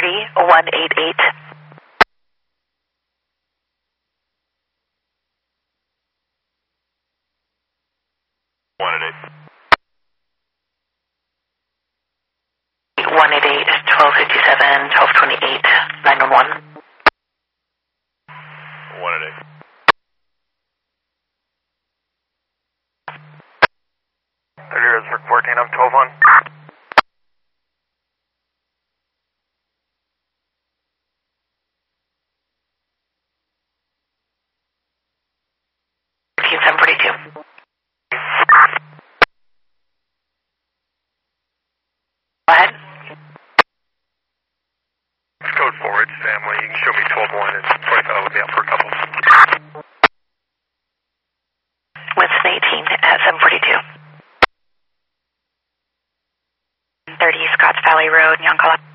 188. One at 188, 1257, 1228, 911. 1 at 8. 30 is for 14, I'm 12 on. Team 742. Go ahead. Code forward, family. You can show me 12-1 and 45 will be out for a couple. Winston 18 at 742. 30 Scotts Valley Road, Yoncalla.